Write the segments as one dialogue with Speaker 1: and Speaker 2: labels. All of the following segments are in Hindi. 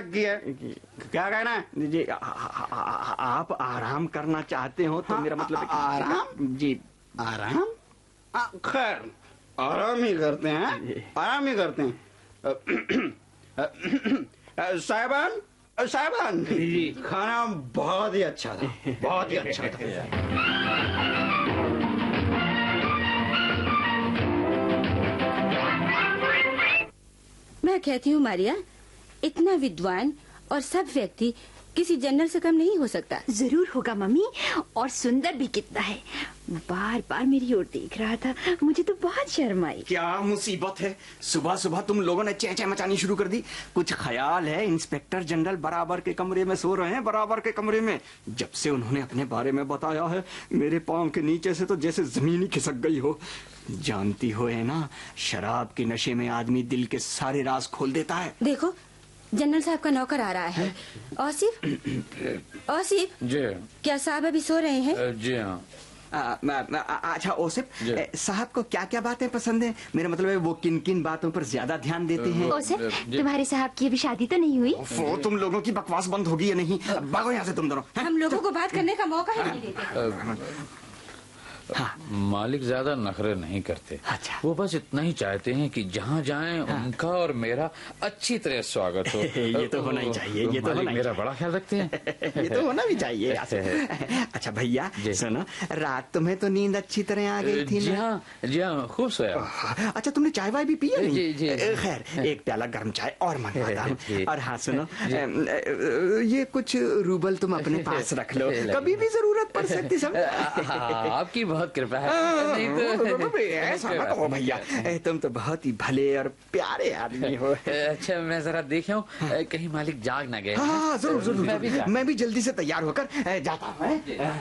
Speaker 1: रखी है। क्या कहना है
Speaker 2: जी? आप आराम करना चाहते हो तो मेरा मतलब
Speaker 1: आराम?
Speaker 2: जी
Speaker 1: आराम? खैर आराम ही करते हैं, आराम ही करते हैं। साहिबान, साहिबान, खाना बहुत ही अच्छा था, बहुत ही अच्छा था।
Speaker 3: मैं कहती हूँ मारिया, इतना विद्वान और सब व्यक्ति किसी जनरल से कम नहीं हो सकता।
Speaker 4: जरूर होगा मम्मी, और सुंदर भी कितना है। बार बार मेरी ओर देख रहा था, मुझे तो बहुत शर्म आई।
Speaker 2: क्या मुसीबत है, सुबह सुबह तुम लोगों ने चेंचे मचानी शुरू कर दी। कुछ ख्याल है? इंस्पेक्टर जनरल बराबर के कमरे में सो रहे हैं, बराबर के कमरे में। जब से उन्होंने अपने बारे में बताया है, मेरे पांव के नीचे से तो जैसे जमीन ही खिसक गई हो। जानती हो है ना, शराब के नशे में आदमी दिल के सारे राज खोल देता है।
Speaker 3: देखो, जनरल साहब का नौकर आ रहा है। औसिफ, औसिफ
Speaker 5: जी
Speaker 3: क्या साहब अभी सो रहे हैं?
Speaker 5: जी हाँ।
Speaker 2: अच्छा औसिफ, साहब को क्या क्या बातें पसंद है? मेरा मतलब है वो किन किन बातों पर ज्यादा ध्यान देते हैं?
Speaker 4: औसिफ, तुम्हारे साहब की अभी शादी तो नहीं हुई?
Speaker 2: वो तुम लोगों की बकवास बंद होगी या नहीं? भागो यहाँ से तुम दोनों।
Speaker 3: हम लोगों को बात करने का मौका ही नहीं देते।
Speaker 5: हाँ। मालिक ज्यादा नखरे नहीं करते।
Speaker 2: अच्छा।
Speaker 5: वो बस इतना ही चाहते हैं कि जहाँ जाएं उनका और मेरा अच्छी तरह स्वागत हो।
Speaker 2: ये तो होना ही चाहिए, ये तो होना
Speaker 5: मेरा बड़ा ख्याल रखते हैं।
Speaker 2: ये तो होना भी चाहिए। अच्छा भैया सुनो, रात तुम्हें तो नींद अच्छी तरह आ गई थी ना?
Speaker 5: जी हाँ, खूब सोया।
Speaker 2: अच्छा, तुमने चाय वाय भी पी है?
Speaker 5: जी।
Speaker 2: खैर, एक प्याला गर्म चाय और मंगवाता हूँ। और हाँ सुनो, ये कुछ रूबल तुम अपने पास रख लो, कभी भी जरूरत पड़ सकती। सब
Speaker 5: आपकी बहुत कृपा है।
Speaker 2: ऐसा मत कहो भैया, तुम तो बहुत ही भले और प्यारे आदमी हो।
Speaker 5: अच्छा, मैं जरा देखा हूँ कहीं मालिक जाग ना गए।
Speaker 2: हाँ जरूर जरूर, मैं भी जल्दी से तैयार होकर जाता हूँ।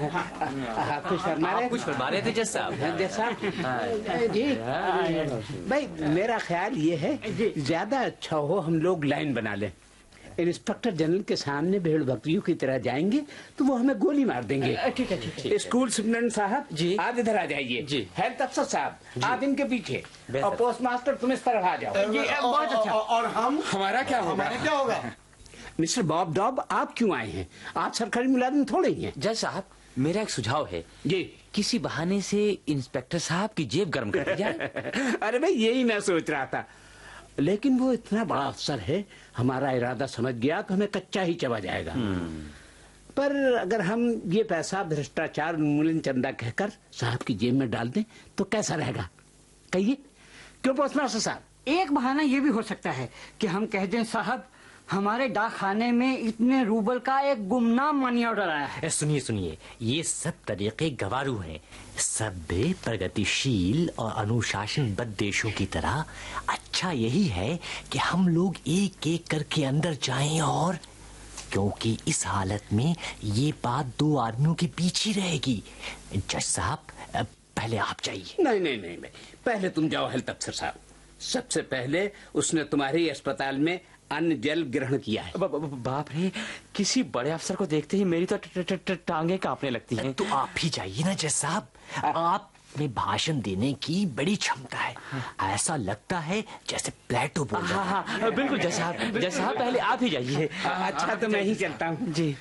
Speaker 6: कुछ फरमा रहे थे जज साहब?
Speaker 7: जी भाई, मेरा ख्याल ये है ज्यादा अच्छा हो हम लोग लाइन बना लें। इंस्पेक्टर जनरल के सामने भेड़ बकरियों की तरह जाएंगे तो वो हमें गोली मार देंगे।
Speaker 6: ठीक है।
Speaker 7: स्कूल सुप्रिटेंडेंट साहब
Speaker 6: जी,
Speaker 7: आप इधर आ जाइए।
Speaker 6: जी।
Speaker 7: हेल्थ अफसर साहब आप इनके पीछे, और पोस्ट मास्टर तुम इस तरफ आ जाओ।
Speaker 1: बहुत अच्छा। और हम,
Speaker 7: हमारा क्या होगा?
Speaker 1: क्या होगा?
Speaker 7: मिस्टर बॉब डॉब, आप क्यों आए हैं? आप सरकारी मुलाजिम थोड़े ही हैं।
Speaker 6: जज साहब, मेरा एक सुझाव है
Speaker 7: जी।
Speaker 6: किसी बहाने से इंस्पेक्टर साहब की जेब गर्म कर दी जाए।
Speaker 7: अरे भाई, यही मैं सोच रहा था, लेकिन वो इतना बड़ा अफसर है, हमारा इरादा समझ गया तो हमें कच्चा ही चबा जाएगा। पर अगर हम ये पैसा भ्रष्टाचार उन्मूलन चंदा कहकर साहब की जेब में डाल दें तो कैसा रहेगा? कहिए, क्यों पोस्ट मास्टर साहब?
Speaker 8: एक बहाना ये भी हो सकता है कि हम कह दें साहब, हमारे डाक खाने में इतने रूबल का एक गुमनाम मनी ऑर्डर आया है।
Speaker 6: सुनिए, ये सब तरीके गवारू हैं। सभ्य, प्रगतिशील और अनुशासनबद्ध देशों की तरह अच्छा यही है कि हम लोग एक एक करके अंदर जाएं, और क्योंकि इस हालत में ये बात दो आदमियों के बीच ही रहेगी। जज साहब, पहले आप जाइए।
Speaker 7: नहीं, पहले तुम जाओ हेल्थ अफसर साहब। सबसे पहले उसने तुम्हारे अस्पताल में अन्न जल ग्रहण किया है।
Speaker 6: बाप रे, किसी बड़े अफसर को देखते ही मेरी तो टांगे कांपने लगती हैं।
Speaker 9: तो आप भी जाइए ना जज साहब, आप में भाषण देने की बड़ी क्षमता है। ऐसा लगता है जैसे प्लेटो बोल रहा है।
Speaker 6: हाँ, बिल्कुल जज साहब, पहले आप ही जाइए।
Speaker 7: अच्छा, तो मैं ही चलता हूँ
Speaker 6: जी।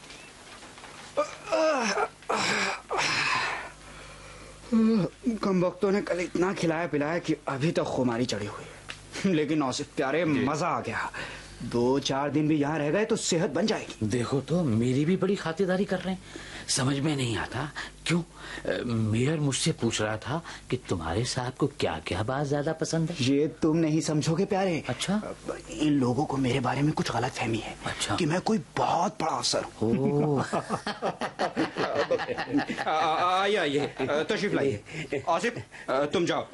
Speaker 1: कमबख्तों ने कल इतना खिलाया पिलाया कि अभी तक खुमारी चढ़ी हुई है। लेकिन औसिफ प्यारे, मजा आ गया। 2-4 दिन भी यहाँ रह गए तो सेहत बन जाएगी।
Speaker 5: देखो तो, मेरी भी बड़ी खातिरदारी कर रहे हैं। समझ में नहीं आता क्यों। मेयर मुझसे पूछ रहा था कि तुम्हारे साहब को क्या क्या बात ज्यादा पसंद है।
Speaker 1: ये तुम नहीं समझोगे प्यारे।
Speaker 5: अच्छा।
Speaker 1: इन लोगों को मेरे बारे में कुछ गलत फहमी है।
Speaker 5: अच्छा।
Speaker 1: कि मैं कोई बहुत बड़ा अफसर हूँ। आइए, तशरीफ लाइए। आसिफ, तुम जाओ।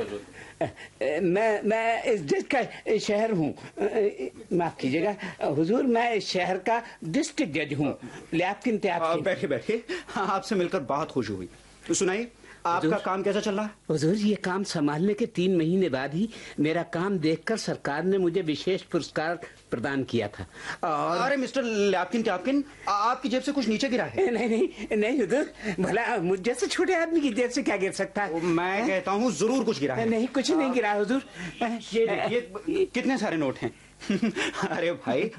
Speaker 7: मैं इस देश का शहर हूँ, माफ कीजिएगा हुजूर, मैं इस शहर का डिस्ट्रिक्ट जज हूँ। लियाकत
Speaker 1: बैठिए, आपसे मिलकर बहुत खुशी हुई। तो सुनाइए, आपका काम कैसा चल रहा है?
Speaker 7: हुजूर, ये काम संभालने के 3 महीने बाद ही मेरा काम देखकर सरकार ने मुझे विशेष पुरस्कार प्रदान किया था। और
Speaker 1: अरे मिस्टर लियाकत, आपकी जेब से कुछ नीचे गिरा है?
Speaker 7: नहीं हुजूर, भला मुझ जैसे छोटे आदमी की जेब से क्या गिर सकता है?
Speaker 1: मैं कहता हूँ जरूर कुछ गिरा है।
Speaker 7: नहीं, कुछ नहीं गिरा हुजूर।
Speaker 1: ये कितने सारे नोट हैं? अरे भाई,